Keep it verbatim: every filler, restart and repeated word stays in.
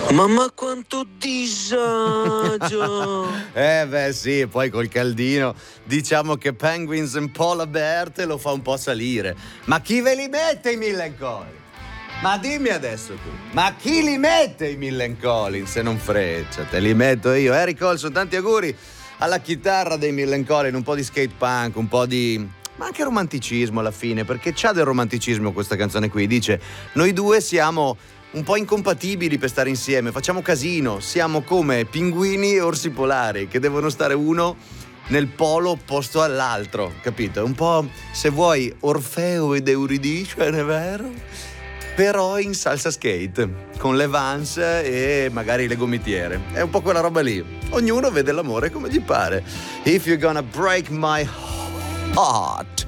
Mamma quanto disagio. Eh beh sì, poi col caldino diciamo che Penguins and Polar Bear te lo fa un po' salire. Ma chi ve li mette i Millencolin? Ma dimmi adesso tu, ma chi li mette i Millencolin se non Freccia? Te li metto io. Eric Olson, tanti auguri alla chitarra dei Millencolin, un po' di skate punk, un po' di... ma anche romanticismo alla fine, perché c'ha del romanticismo questa canzone qui. Dice, noi due siamo un po' incompatibili per stare insieme, facciamo casino, siamo come pinguini e orsi polari che devono stare uno nel polo opposto all'altro, capito? Un po', se vuoi, Orfeo ed Euridice, è vero? Però in salsa skate, con le Vans e magari le gomitiere. È un po' quella roba lì. Ognuno vede l'amore come gli pare. If you're gonna break my heart.